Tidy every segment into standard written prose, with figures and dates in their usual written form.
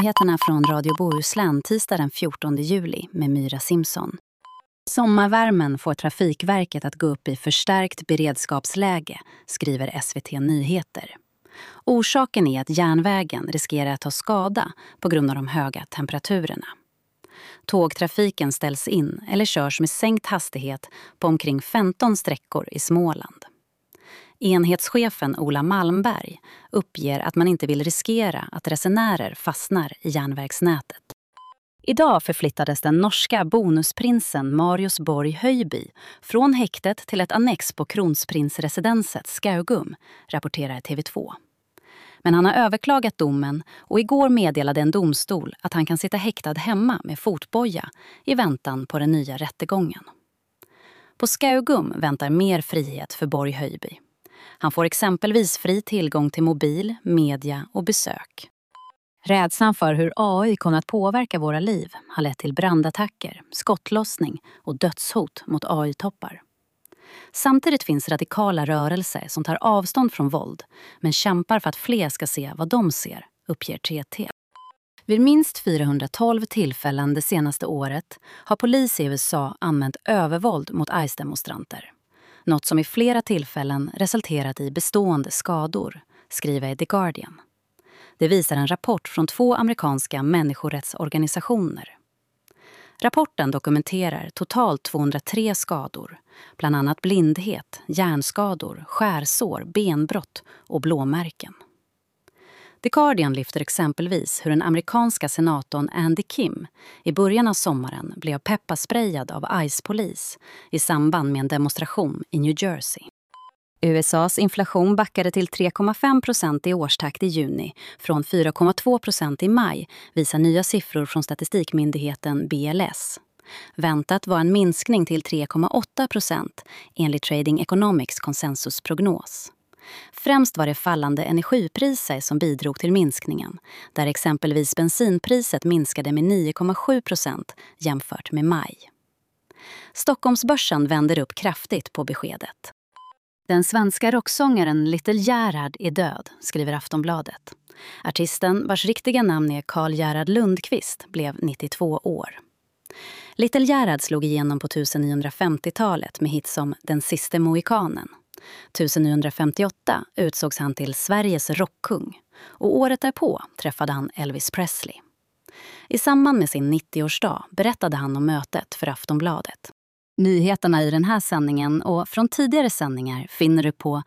nyheterna från Radio Bohuslän tisdag den 14 juli med Myra Simson. Sommarvärmen får Trafikverket att gå upp i förstärkt beredskapsläge, skriver SVT Nyheter. Orsaken är att järnvägen riskerar att ta skada på grund av de höga temperaturerna. Tågtrafiken ställs in eller körs med sänkt hastighet på omkring 15 sträckor i Småland. Enhetschefen Ola Malmberg uppger att man inte vill riskera att resenärer fastnar i järnvägsnätet. Idag förflyttades den norska bonusprinsen Marius Borg Höjby från häktet till ett annex på kronsprinsresidenset Skaugum, rapporterar TV2. Men han har överklagat domen och igår meddelade en domstol att han kan sitta häktad hemma med fotboja i väntan på den nya rättegången. På Skaugum väntar mer frihet för Borg Höjby. Han får exempelvis fri tillgång till mobil, media och besök. Rädslan för hur AI kommer att påverka våra liv har lett till brandattacker, skottlossning och dödshot mot AI-toppar. Samtidigt finns radikala rörelser som tar avstånd från våld men kämpar för att fler ska se vad de ser, uppger TT. Vid minst 412 tillfällen det senaste året har polis i USA använt övervåld mot ICE-demonstranter. Något som i flera tillfällen resulterat i bestående skador, skriver The Guardian. Det visar en rapport från 2 amerikanska människorättsorganisationer. Rapporten dokumenterar totalt 203 skador, bland annat blindhet, hjärnskador, skärsår, benbrott och blåmärken. The Guardian lyfter exempelvis hur den amerikanska senatorn Andy Kim i början av sommaren blev pepparsprayad av ICE-polis i samband med en demonstration i New Jersey. USAs inflation backade till 3,5% i årstakt i juni från 4,2% i maj, visar nya siffror från statistikmyndigheten BLS. Väntat var en minskning till 3,8% enligt Trading Economics konsensusprognos. Främst var det fallande energipriser som bidrog till minskningen, där exempelvis bensinpriset minskade med 9,7% jämfört med maj. Stockholmsbörsen vänder upp kraftigt på beskedet. Den svenska rocksångaren Little Gerhard är död, skriver Aftonbladet. Artisten, vars riktiga namn är Carl Gerhard Lundqvist, blev 92 år. Little Gerhard slog igenom på 1950-talet med hits som Den siste mohikanen. 1958 utsågs han till Sveriges rockkung och året därpå träffade han Elvis Presley. I samband med sin 90-årsdag berättade han om mötet för Aftonbladet. Nyheterna i den här sändningen och från tidigare sändningar finner du på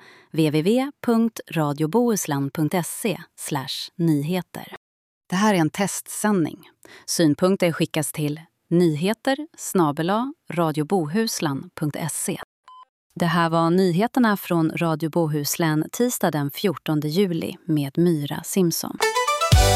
www.radiobohuslän.se/nyheter. Det här är en testsändning. Synpunkter skickas till nyheter@radiobohuslän.se. Det här var nyheterna från Radio Bohuslän tisdag den 14 juli med Myra Simson.